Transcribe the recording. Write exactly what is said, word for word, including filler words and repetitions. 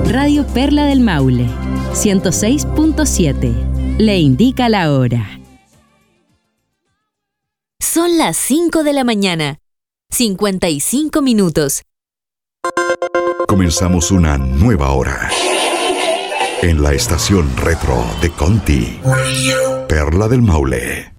Radio Perla del Maule, ciento seis punto siete. Le indica la hora. Son las cinco de la mañana, cincuenta y cinco minutos. Comenzamos una nueva hora en la estación retro de Conti, Perla del Maule.